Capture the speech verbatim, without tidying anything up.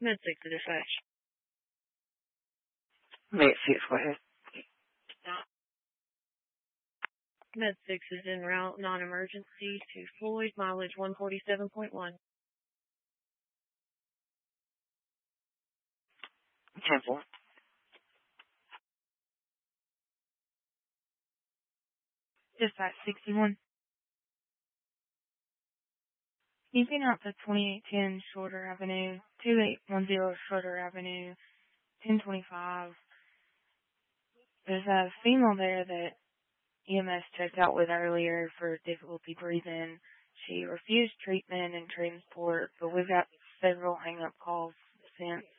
Med six to dispatch. Med six, go ahead. Med six is en route, non-emergency, to Floyd, mileage one forty-seven point one. Temple. Dispatch sixty-one. Keeping out to twenty-eight ten Shorter Avenue, two eight one zero Shorter Avenue, ten twenty-five. There's a female there that E M S checked out with earlier for difficulty breathing. She refused treatment and transport, but we've got several hang-up calls since